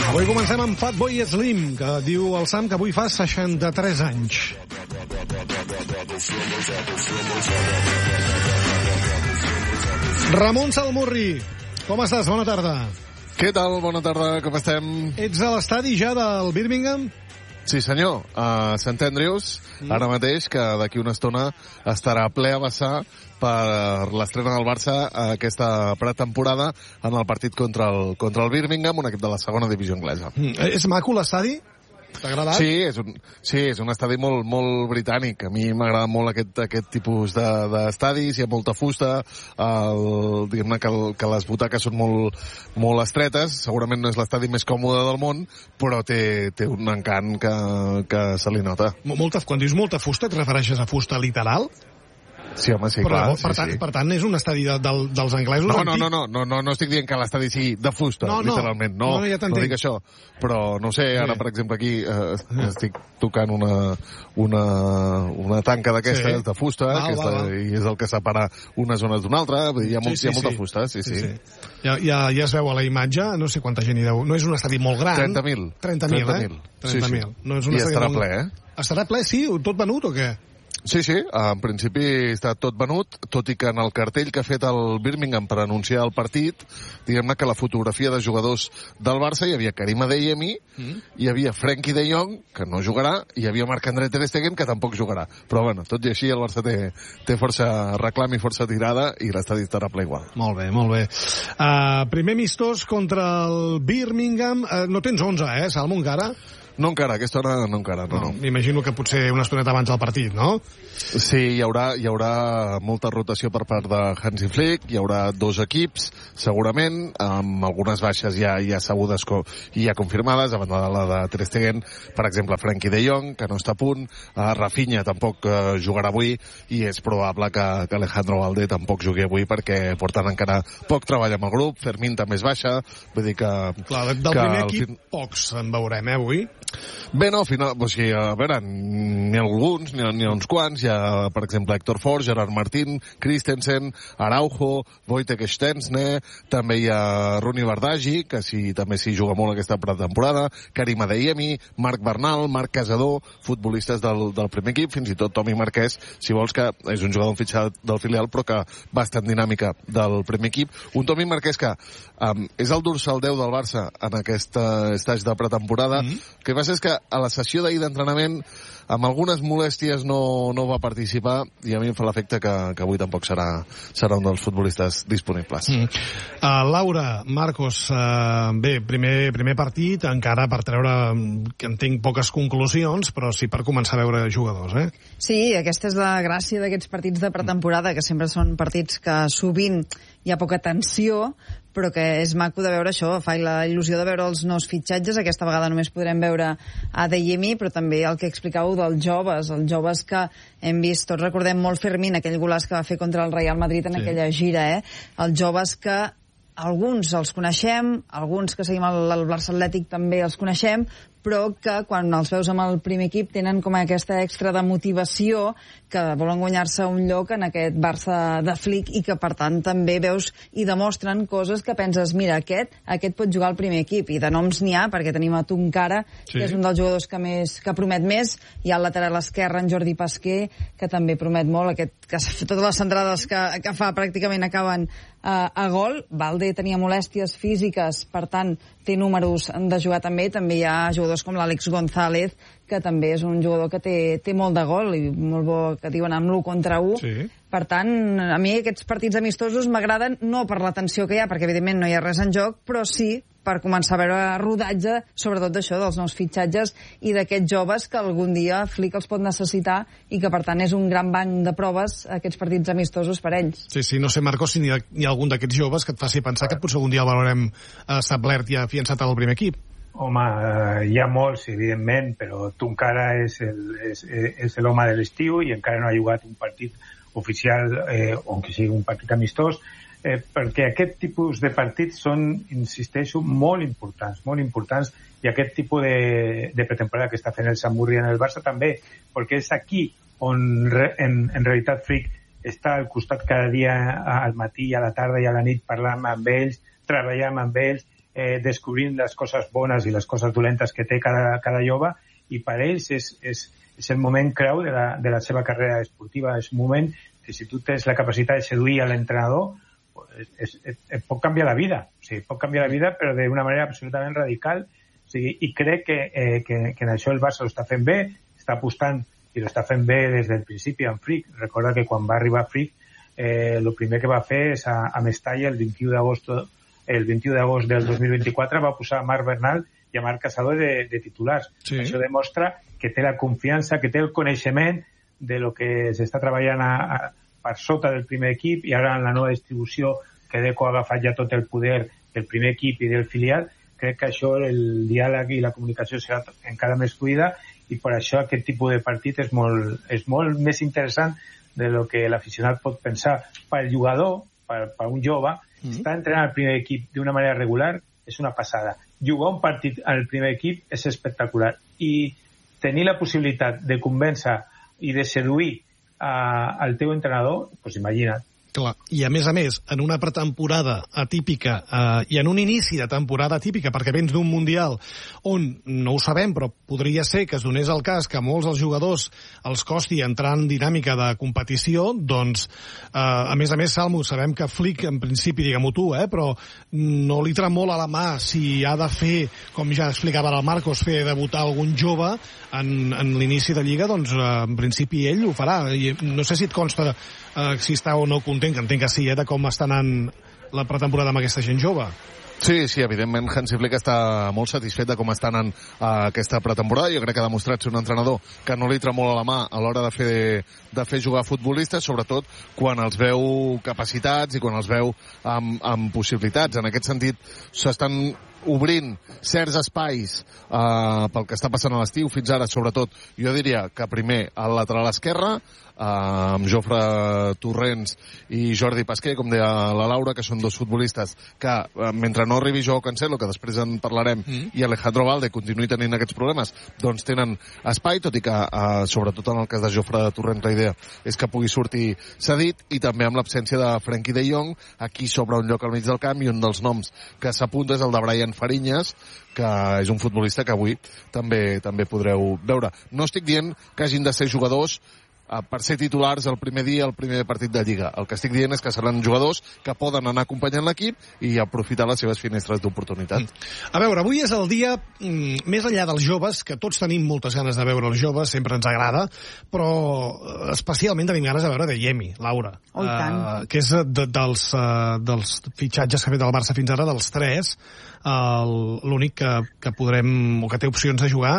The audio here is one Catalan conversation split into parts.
Avui comencem amb Fatboy Slim, que diu el Sam que avui fa 63 anys. Ramon Salmurri, com estàs? Bona tarda. Què tal? Bona tarda, com estem? Ets a l'estadi ja del Birmingham? Sí, senyor, a St. Andrews, ara mateix, que d'aquí una estona estarà ple a vessar per l'estrena del Barça aquesta pretemporada en el partit contra el Birmingham, un equip de la segona divisió anglesa. És maco l'estadi? T'ha agradat? Sí, és un estadi molt, molt britànic. A mi m'agrada molt aquest tipus d'estadis, hi ha molta fusta, diguem-ne que les butaques són molt, molt estretes, segurament no és l'estadi més còmode del món, però té un encant que se li nota. Quan dius molta fusta, et refereixes a fusta literal? Sí, home, sí, però, clar. Per tant, és un estadi dels anglesos antics? No estic dient que l'estadi sigui de fusta, literalment. No, ja no dic això. Però, no sé, ara, per exemple, aquí estic tocant una tanca d'aquestes de fusta, i és el que separa unes zones d'una altra. Hi ha molta fusta, sí. Ja es veu a la imatge, no sé quanta gent hi deu. No és un estadi molt gran. 30.000. 30.000. I estarà ple, Estarà ple, sí? Tot venut o què? Sí, en principi està tot venut, tot i que en el cartell que ha fet el Birmingham per anunciar el partit, diguem-ne que la fotografia de jugadors del Barça hi havia Karim Adeyemi, hi havia Frenkie de Jong, que no jugarà, i hi havia Marc-André ter Stegen, que tampoc jugarà. Però bueno, tot i així el Barça té força reclam i força tirada, i l'estadi estarà ple igual. Molt bé. Primer amistós contra el Birmingham. No tens 11, Salmo, encara? No encara, aquesta hora no encara, no. M'imagino que potser una estoneta abans del partit, no? Sí, hi haurà molta rotació per part de Hansi Flick, hi haurà 2 equips, segurament, amb algunes baixes ja sabudes i ja confirmades, a banda de la de Ter Stegen, per exemple, Frenkie de Jong, que no està a punt, Rafinha tampoc jugarà avui, i és probable que Alejandro Balde tampoc jugui avui, perquè porten encara poc treball amb el grup, Fermín també és baixa, vull dir que... Clar, del primer equip pocs en veurem, avui? Bé, no, a veure, n'hi ha alguns, n'hi ha uns quants, hi ha, per exemple, Héctor Fort, Gerard Martín, Christensen, Araujo, Wojtek Szczęsny, també hi ha Rooney Bardghji, que també s'hi juga molt aquesta pretemporada, Karim Adeyemi, Marc Bernal, Marc Casador, futbolistes del primer equip, fins i tot Tomi Marquès, si vols, que és un jugador fitxat del filial, però que va estar en dinàmica del primer equip. Un Tomi Marquès que és el dorsal 10 del Barça en aquest estatge de pretemporada, que passa és que a la sessió d'ahir d'entrenament amb algunes molèsties no va participar, i a mi em fa l'efecte que avui tampoc serà un dels futbolistes disponibles. Laura, Marcos, bé, primer partit, encara per treure, que entenc, poques conclusions, però sí per començar a veure jugadors, Sí, aquesta és la gràcia d'aquests partits de pretemporada, que sempre són partits que sovint hi ha poca tensió, però que és maco de veure això, fa la il·lusió de veure els nous fitxatges. Aquesta vegada només podrem veure Adeyemi, però també el que explicàveu dels joves que hem vist, tots recordem molt Fermín, aquell golaç que va fer contra el Real Madrid en aquella gira, els joves que alguns els coneixem, alguns que seguim el Barça Atlètic també els coneixem, però que quan els veus amb el primer equip tenen com aquesta extra de motivació, que volen guanyar-se un lloc en aquest Barça de Flick, i que per tant també veus i demostren coses que penses, mira, aquest pot jugar al primer equip, i de noms n'hi ha, perquè tenim a Tunkara, que és un dels jugadors que promet més, hi ha al lateral esquerre en Jordi Pasquer, que també promet molt, que totes les centrades que fa pràcticament acaben a gol. Balde tenia molèsties físiques, per tant té números de jugar també hi ha jugadors com l'Àlex González, que també és un jugador que té molt de gol, i molt bo, que diuen amb l'1 contra 1. Sí. Per tant, a mi aquests partits amistosos m'agraden no per la tensió que hi ha, perquè evidentment no hi ha res en joc, però sí per començar a veure rodatge, sobretot d'això, dels nous fitxatges i d'aquests joves que algun dia Flick els pot necessitar, i que per tant és un gran banc de proves aquests partits amistosos per ells. Sí, no sé, Marcos, si hi ha algun d'aquests joves que et faci pensar que potser algun dia el valorem establert i afiançat al primer equip. Home, hi ha molts, evidentment, però Tunkara és l'home de l'estiu i encara no ha jugat un partit oficial, o que sigui un partit amistós, perquè aquest tipus de partits són, insisteixo, molt importants, i aquest tipus de pretemporada que està fent el Samurri en el Barça també, perquè és aquí on en realitat Flick està al costat cada dia, al matí, a la tarda i a la nit, parlant amb ells, treballant amb ells, descobrint les coses bones i les coses dolentes que té cada jove, i per ells és el moment creu de la seva carrera esportiva. És un moment que si tu tens la capacitat de seduir a l'entrenador, et pot canviar la vida. O sigui, pot canviar la vida, però d'una manera absolutament radical. O sigui, i crec que en això el Barça ho està fent bé, està apostant i ho està fent bé des del principi amb Frick. Recorda que quan va arribar Frick, el primer que va fer és a Mestalla el 21 d'agost del 2024 va posar a Marc Bernal i a Marc Casador de titulars. Sí. Això demostra que té la confiança, que té el coneixement de lo que s'està treballant per sota del primer equip, i ara en la nova distribució que Deco ha agafat ja tot el poder del primer equip i del filial. Crec que això, el diàleg i la comunicació serà encara més fluida, i per això aquest tipus de partit és molt més interessant de lo que l'aficionat pot pensar. Per el jugador, per un jove, estar entrenant al primer equip d'una manera regular és una passada. Jugar un partit al primer equip és espectacular, i tenir la possibilitat de convèncer i de seduir al teu entrenador, doncs imagina't. Clar. I a més, en una pretemporada atípica i en un inici de temporada atípica, perquè vens d'un Mundial on, no ho sabem, però podria ser que es donés el cas que a molts dels jugadors els costi entrar en dinàmica de competició, doncs, a més, Salmo, sabem que Flick, en principi, digue-m'ho tu, però no li tremola la mà si ha de fer, com ja explicava el Marcos, fer debutar algun jove en l'inici de Lliga, doncs, en principi, ell ho farà. I no sé si et consta si està o no content, que entenc que sí, de com està anant la pretemporada amb aquesta gent jove. Sí, evidentment Hansi Flick està molt satisfet de com està anant aquesta pretemporada. Jo crec que ha demostrat ser un entrenador que no li tremola la mà a l'hora de fer jugar futbolistes, sobretot quan els veu capacitats i quan els veu amb possibilitats. En aquest sentit, s'estan obrint certs espais pel que està passant a l'estiu fins ara, sobretot jo diria que primer al lateral esquerre, amb Jofre Torrents i Jordi Pasquer, com deia la Laura, que són dos futbolistes que, mentre no arribi Joao Cancelo, que després en parlarem, i Alejandro Valde continuï tenint aquests problemes, doncs tenen espai, tot i que, sobretot en el cas de Jofre Torrents, la idea és que pugui sortir cedit, i també amb l'absència de Frenkie de Jong, aquí s'obre un lloc al mig del camp, i un dels noms que s'apunta és el de Brian Fariñas, que és un futbolista que avui també podreu veure. No estic dient que hagin de ser jugadors per ser titulars el primer dia, el primer partit de Lliga. El que estic dient és que seran jugadors que poden anar acompanyant l'equip i aprofitar les seves finestres d'oportunitat. A veure, avui és el dia, més enllà dels joves, que tots tenim moltes ganes de veure els joves, sempre ens agrada, però especialment tenim ganes de veure de Yemi, Laura. Oh, i tant. Que és dels fitxatges que ha fet el Barça fins ara, dels 3, l'únic que podrem, o que té opcions de jugar.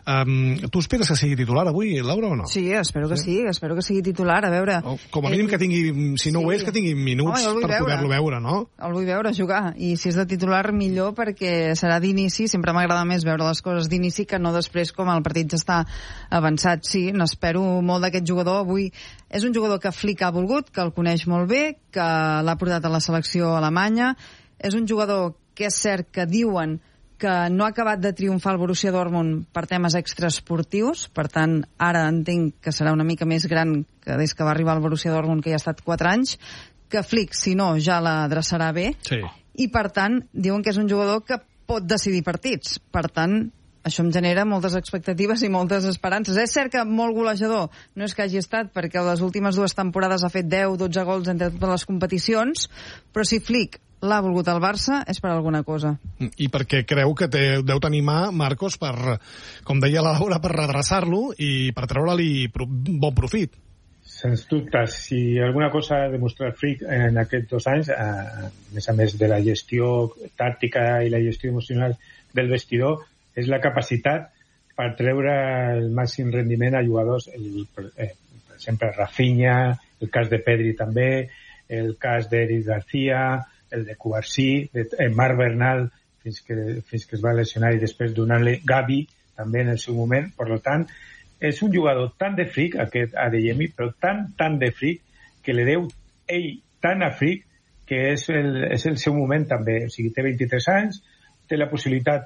Tu esperes que sigui titular avui, Laura, o no? Sí, espero que sí, espero que sigui titular, a veure... Com a mínim que tingui, si no ho és, que tingui minuts per poder-lo veure, no? El vull veure jugar, i si és de titular millor, perquè serà d'inici. Sempre m'agrada més veure les coses d'inici que no després com el partit ja està avançat. Sí, n'espero molt d'aquest jugador. Avui és un jugador que Flick ha volgut, que el coneix molt bé, que l'ha portat a la selecció alemanya. És un jugador que és cert que diuen que no ha acabat de triomfar el Borussia Dortmund per temes extraesportius, per tant, ara entenc que serà una mica més gran que des que va arribar al Borussia Dortmund, que ja ha estat 4 anys, que Flick, si no, ja l'adreçarà bé, sí. I per tant, diuen que és un jugador que pot decidir partits. Per tant, això em genera moltes expectatives i moltes esperances. És cert que molt golejador no és que hagi estat, perquè les últimes 2 temporades ha fet 10-12 gols entre totes les competicions, però si Flick l'ha volgut el Barça, és per alguna cosa. I perquè creu que deu tenir mà, Marcos, per, com deia la Laura, per redreçar-lo i per treure-li bon profit. Sens dubte, si alguna cosa ha demostrat Flick en aquests 2 anys, a més de la gestió tàctica i la gestió emocional del vestidor, és la capacitat per treure el màxim rendiment a jugadors, per exemple, Rafinha, el cas de Pedri també, el cas d'Eric García, el de Cubarsí, Marc Bernal, fins que es va lesionar, i després donant-li Gavi, també en el seu moment. Per tant, és un jugador tan de Flick, aquest Adeyemi, però tan de Flick, que li deu ell tant a Flick, que és el seu moment també. O sigui, té 23 anys, té la possibilitat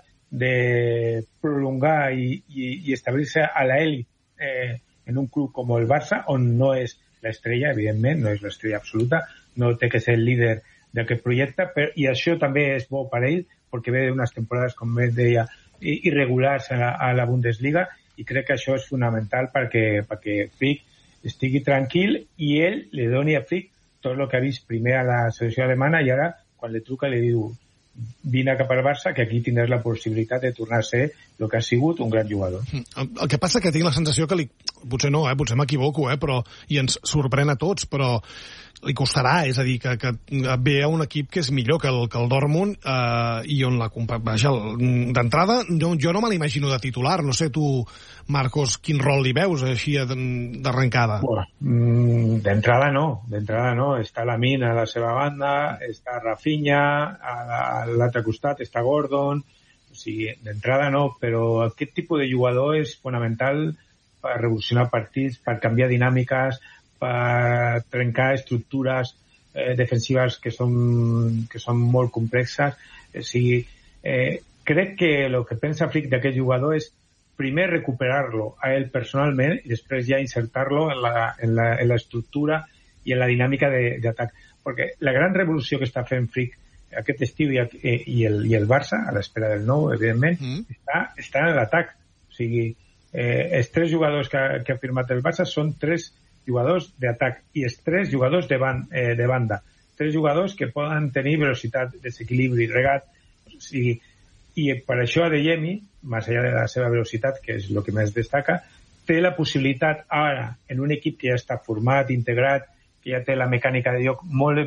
de prolongar i establir-se a l'elit en un club com el Barça, on no és l'estrella, evidentment, no és l'estrella absoluta, no té que ser el líder d'aquest projecte, i això també és bo per ell, porque ve unas temporadas, com bé deia, irregulars a la Bundesliga, i crec que això és fonamental perquè Flick estigui tranquil i ell li doni a Flick tot el que ha vist primer a la selecció alemana, i ara quan li truca li diu vine cap al Barça, que aquí tindràs la possibilitat de tornar a ser el que ha sigut un gran jugador. El que passa que tinc la sensació que potser no, potser m'equivoco, però i ens sorprèn a tots, però li costarà, és a dir, que ve a un equip que és millor que el Dortmund i on d'entrada jo no me l'imagino de titular. No sé tu, Marcos, quin rol li veus així d'arrencada? D'entrada no. Està Lamine a la seva banda, està Rafinha, a l'altre costat està Gordon, o sigui, d'entrada no, però aquest tipus de jugador és fonamental per revolucionar partits, per canviar dinàmiques, per trencar estructures defensives que són molt complexes. O sigui, crec que el que pensa Flick d'aquest jugador és primer recuperar-lo a ell personalment i després ja insertar-lo en la estructura i en la dinàmica d'atac. Perquè la gran revolució que està fent Flick aquest estiu i el Barça, a l'espera del nou, evidentment, està en l'atac. O sigui, els 3 jugadors que ha firmat el Barça són 3 jugadors d'atac i els 3 jugadors de banda. 3 jugadors que poden tenir velocitat, desequilibri, regat. O sigui, i per això Adeyemi, més enllà de la seva velocitat, que és el que més destaca, té la possibilitat ara, en un equip que ja està format, integrat, que ja té la mecànica de joc molt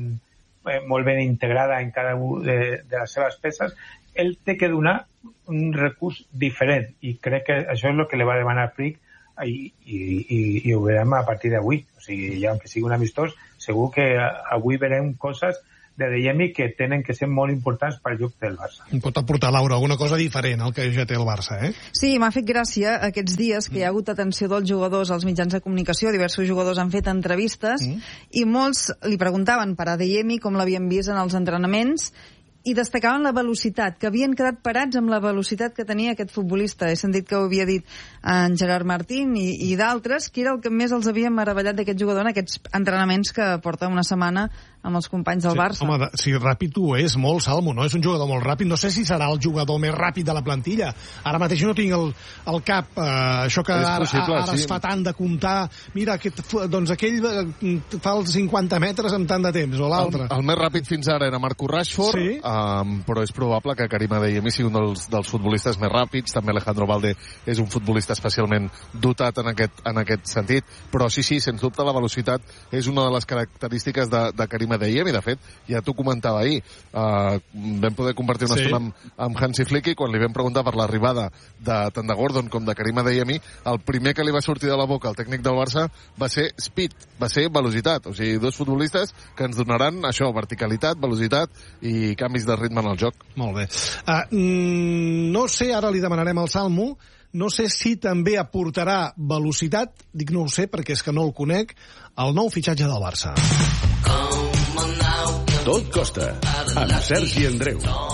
ben integrada en cada una de les seves peces, ell té que donar un recurs diferent, i crec que això és el que li va demanar Flick i ho veurem a partir d'avui. O sigui, ja que sigui un amistós, segur que avui veurem coses de Adeyemi que tenen que ser molt importants per al joc del Barça. Pot aportar, Laura, alguna cosa diferent al que ja té el Barça, eh? Sí, m'ha fet gràcia aquests dies que hi ha hagut atenció dels jugadors als mitjans de comunicació, diversos jugadors han fet entrevistes i molts li preguntaven per Adeyemi com l'havien vist en els entrenaments i destacaven la velocitat, que havien quedat parats amb la velocitat que tenia aquest futbolista. He sentit que ho havia dit en Gerard Martín i d'altres, que era el que més els havia meravellat d'aquest jugador en aquests entrenaments que porta una setmana amb els companys del Barça. Home, si ràpid ho és molt, Salmo, no? És un jugador molt ràpid. No sé si serà el jugador més ràpid de la plantilla. Ara mateix no tinc el cap, això que ara es fa tant de comptar. Mira, doncs aquell fa els 50 metres en tant de temps, o l'altre. El més ràpid fins ara era Marcus Rashford, sí? Però és probable que Karim Adeyemi sigui un dels futbolistes més ràpids. També Alejandro Balde és un futbolista especialment dotat en aquest sentit. Però sí, sens dubte la velocitat és una de les característiques de Karim Adeyemi. De fet, ja t'ho comentava ahir, vam poder compartir una estona amb Hansi Flick i quan li vam preguntar per l'arribada tant de Gordon com de Karim Adeyemi, el primer que li va sortir de la boca al tècnic del Barça va ser speed, va ser velocitat. O sigui, 2 futbolistes que ens donaran això, verticalitat, velocitat i canvis de ritme en el joc. Molt bé. No sé, ara li demanarem al Salmo, no sé si també aportarà velocitat, dic no ho sé perquè és que no el conec, el nou fitxatge del Barça. Tot costa, amb Sergi Andreu.